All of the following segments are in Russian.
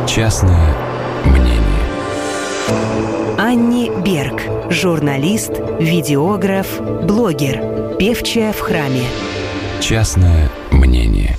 Частное мнение. Анни Берг, журналист, видеограф, блогер, певчая в храме. Частное мнение.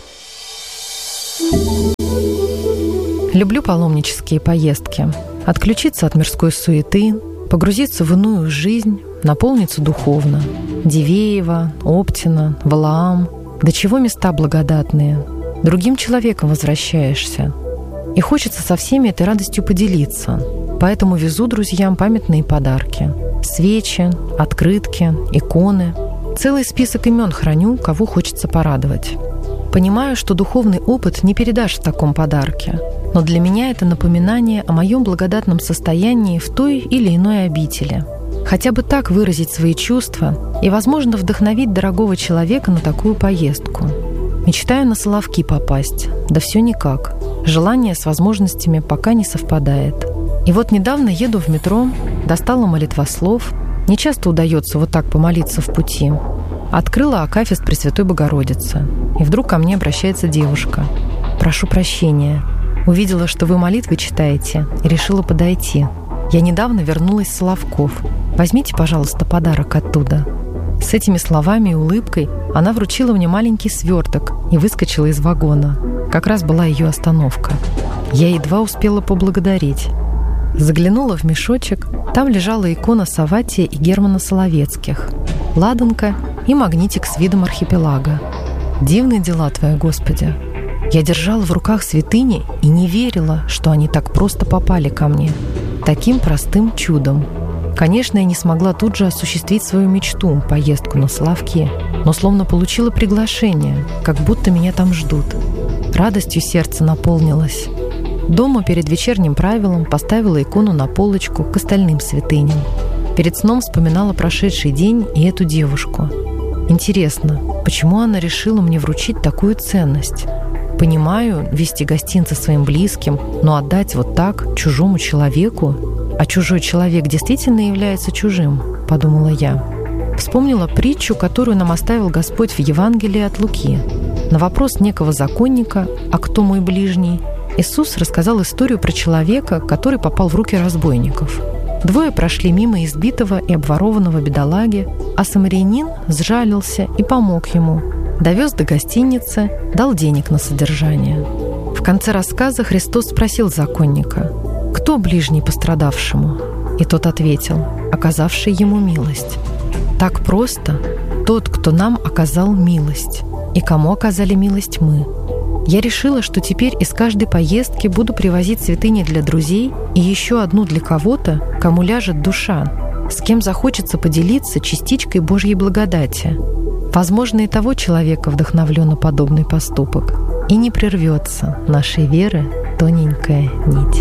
Люблю паломнические поездки. Отключиться от мирской суеты, погрузиться в иную жизнь, наполниться духовно. Дивеево, Оптино, Валаам. До чего места благодатные. Другим человеком возвращаешься. И хочется со всеми этой радостью поделиться. Поэтому везу друзьям памятные подарки. Свечи, открытки, иконы. Целый список имен храню, кого хочется порадовать. Понимаю, что духовный опыт не передашь в таком подарке. Но для меня это напоминание о моем благодатном состоянии в той или иной обители. Хотя бы так выразить свои чувства и, возможно, вдохновить дорогого человека на такую поездку. Мечтаю на Соловки попасть, да все никак. Желание с возможностями пока не совпадает. И вот недавно еду в метро, достала молитвослов. Не часто удается вот так помолиться в пути. Открыла акафист Пресвятой Богородицы. И вдруг ко мне обращается девушка. «Прошу прощения. Увидела, что вы молитвы читаете, и решила подойти. Я недавно вернулась с Соловков. Возьмите, пожалуйста, подарок оттуда». С этими словами и улыбкой она вручила мне маленький сверток и выскочила из вагона. Как раз была ее остановка. Я едва успела поблагодарить. Заглянула в мешочек. Там лежала икона Савватия и Германа Соловецких, ладанка и магнитик с видом архипелага. Дивные дела Твои, Господи. Я держала в руках святыни и не верила, что они так просто попали ко мне. Таким простым чудом. Конечно, я не смогла тут же осуществить свою мечту – поездку на Соловки, но словно получила приглашение, как будто меня там ждут. Радостью сердце наполнилось. Дома перед вечерним правилом поставила икону на полочку к остальным святыням. Перед сном вспоминала прошедший день и эту девушку. Интересно, почему она решила мне вручить такую ценность? Понимаю, вести гостинцы своим близким, но отдать вот так чужому человеку? А чужой человек действительно является чужим, подумала я. Вспомнила притчу, которую нам оставил Господь в Евангелии от Луки. На вопрос некого законника «А кто мой ближний?» Иисус рассказал историю про человека, который попал в руки разбойников. Двое прошли мимо избитого и обворованного бедолаги, а самарянин сжалился и помог ему. Довез до гостиницы, дал денег на содержание. В конце рассказа Христос спросил законника: «Кто ближний пострадавшему?» И тот ответил: «Оказавший ему милость». Так просто: тот, кто нам оказал милость. И кому оказали милость мы. Я решила, что теперь из каждой поездки буду привозить святыни для друзей и еще одну для кого-то, кому ляжет душа, с кем захочется поделиться частичкой Божьей благодати. Возможно, и того человека вдохновлю на подобный поступок. И не прервется нашей веры тоненькая нить.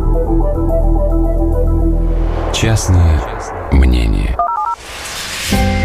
Частное мнение.